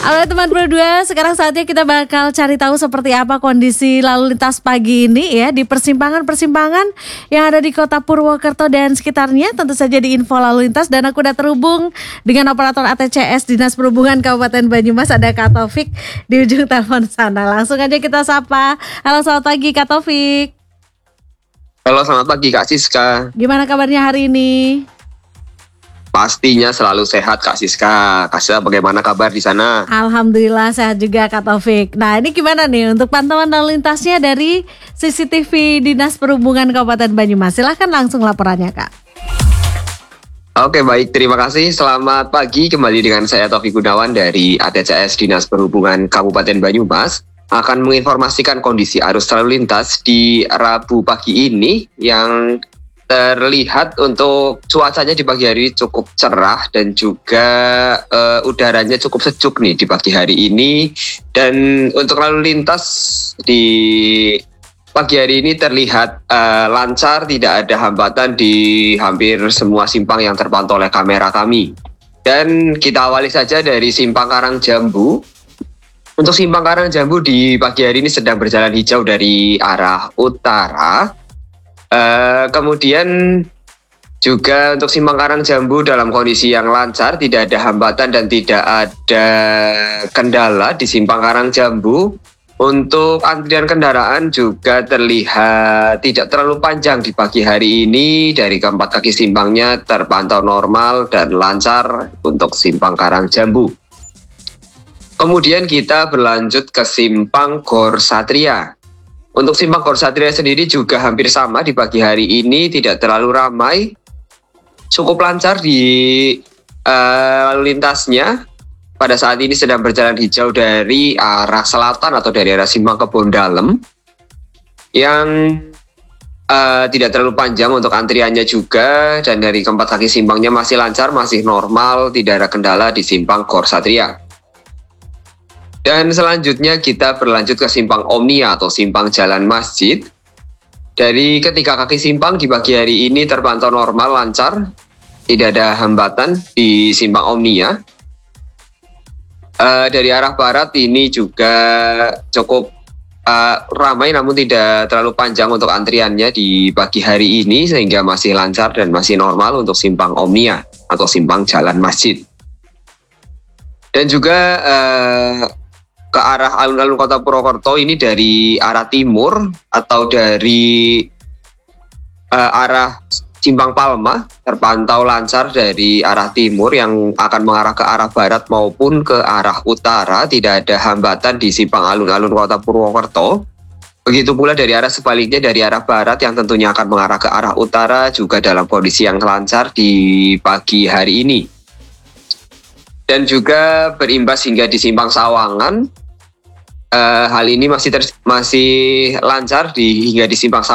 Halo teman berdua, sekarang saatnya kita bakal cari tahu seperti apa kondisi lalu lintas pagi ini ya di persimpangan-persimpangan yang ada di Kota Purwokerto dan sekitarnya. Tentu saja di info lalu lintas dan aku udah terhubung dengan operator ATCS Dinas Perhubungan Kabupaten Banyumas, ada Kak Taufik di ujung telepon sana. Langsung aja kita sapa. Halo, selamat pagi Kak Taufik. Halo, selamat pagi Kak Siska. Gimana kabarnya hari ini? Pastinya selalu sehat Kak Siska. Kak Siska, bagaimana kabar di sana? Alhamdulillah sehat juga Kak Taufik. Nah ini gimana nih untuk pantauan lalu lintasnya dari CCTV Dinas Perhubungan Kabupaten Banyumas? Silahkan langsung laporannya Kak. Oke, baik, terima kasih. Selamat pagi, kembali dengan saya Taufik Gunawan dari ATCS Dinas Perhubungan Kabupaten Banyumas. Akan menginformasikan kondisi arus lalu lintas di Rabu pagi ini yang terlihat untuk cuacanya di pagi hari cukup cerah dan juga udaranya cukup sejuk nih di pagi hari ini. Dan untuk lalu lintas di pagi hari ini terlihat lancar, tidak ada hambatan di hampir semua simpang yang terpantau oleh kamera kami. Dan kita awali saja dari simpang Karangjambu. Untuk simpang Karangjambu di pagi hari ini sedang berjalan hijau dari arah utara. Kemudian juga untuk simpang Karangjambu dalam kondisi yang lancar, tidak ada hambatan dan tidak ada kendala di simpang Karangjambu. Untuk antrian kendaraan juga terlihat tidak terlalu panjang di pagi hari ini. Dari keempat kaki simpangnya terpantau normal dan lancar untuk simpang Karangjambu. Kemudian kita berlanjut ke simpang Gor Satria. Untuk simpang Gor Satria sendiri juga hampir sama di pagi hari ini, tidak terlalu ramai, cukup lancar di lalu lintasnya. Pada saat ini sedang berjalan hijau dari arah selatan atau dari arah simpang Kebon Dalem, yang tidak terlalu panjang untuk antriannya juga, dan dari keempat kaki simpangnya masih lancar, masih normal, tidak ada kendala di simpang Gor Satria. Dan selanjutnya kita berlanjut ke simpang Omnia atau simpang Jalan Masjid. Dari ketiga kaki simpang di pagi hari ini terpantau normal, lancar, tidak ada hambatan di simpang Omnia. Dari arah barat ini juga cukup ramai namun tidak terlalu panjang untuk antriannya di pagi hari ini, sehingga masih lancar dan masih normal untuk simpang Omnia atau simpang Jalan Masjid. Dan juga ke arah alun-alun Kota Purwokerto ini dari arah timur atau dari arah Simpang Palma terpantau lancar dari arah timur yang akan mengarah ke arah barat maupun ke arah utara, tidak ada hambatan di simpang alun-alun Kota Purwokerto. Begitu pula dari arah sebaliknya dari arah barat yang tentunya akan mengarah ke arah utara juga dalam kondisi yang lancar di pagi hari ini. Dan juga berimbas hingga di simpang Sawangan. Hal ini masih lancar hingga di simpang Sawangan.